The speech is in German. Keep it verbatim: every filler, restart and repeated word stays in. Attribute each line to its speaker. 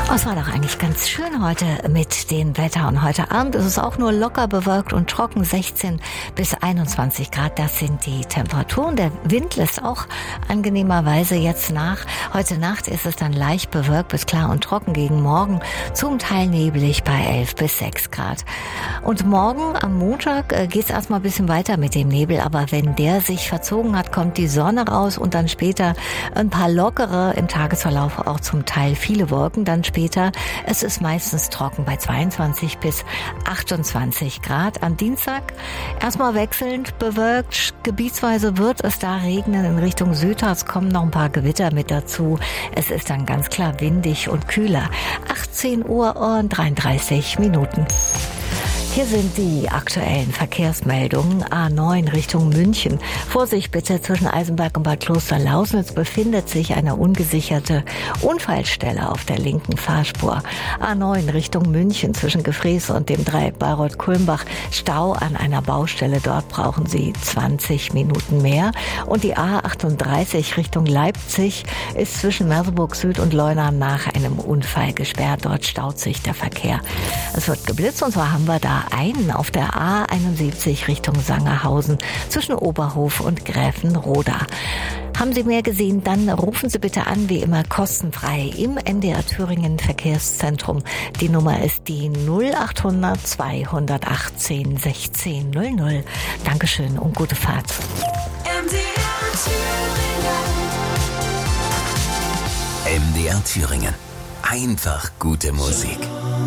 Speaker 1: Oh, es war doch eigentlich ganz schön heute mit dem Wetter. Und heute Abend ist es auch nur locker bewölkt und trocken, sechzehn bis einundzwanzig Grad. Das sind die Temperaturen. Der Wind lässt auch angenehmerweise jetzt nach. Heute Nacht ist es dann leicht bewölkt bis klar und trocken, gegen morgen zum Teil neblig bei elf bis sechs Grad. Und morgen am Montag äh, geht es erstmal ein bisschen weiter mit dem Nebel. Aber wenn der sich verzogen hat, kommt die Sonne raus und dann später ein paar lockere, im Tagesverlauf auch zum Teil viele Wolken. Dann später Es ist meistens trocken bei zweiundzwanzig bis achtundzwanzig Grad. Am Dienstag erstmal wechselnd bewölkt. Gebietsweise wird es da regnen. In Richtung Südharz kommen noch ein paar Gewitter mit dazu. Es ist dann ganz klar windig und kühler. achtzehn Uhr und dreiunddreißig Minuten. Hier sind die aktuellen Verkehrsmeldungen. A neun Richtung München. Vorsicht bitte, zwischen Eisenberg und Bad Klosterlausnitz befindet sich eine ungesicherte Unfallstelle auf der linken Fahrspur. A neun Richtung München zwischen Gefrees und dem Dreieck Bayreuth-Kulmbach. Stau an einer Baustelle. Dort brauchen Sie zwanzig Minuten mehr. Und die A achtunddreißig Richtung Leipzig ist zwischen Merseburg Süd und Leuna nach einem Unfall gesperrt. Dort staut sich der Verkehr. Es wird geblitzt und zwar haben wir da einen auf der A einundsiebzig Richtung Sangerhausen zwischen Oberhof und Gräfenroda. Haben Sie mehr gesehen, dann rufen Sie bitte an, wie immer kostenfrei im N D R Thüringen Verkehrszentrum. Die Nummer ist die null achthundert zweihundertachtzehn sechzehn null null. Dankeschön und gute Fahrt.
Speaker 2: M D R Thüringen.
Speaker 3: M D R Thüringen. Einfach gute Musik.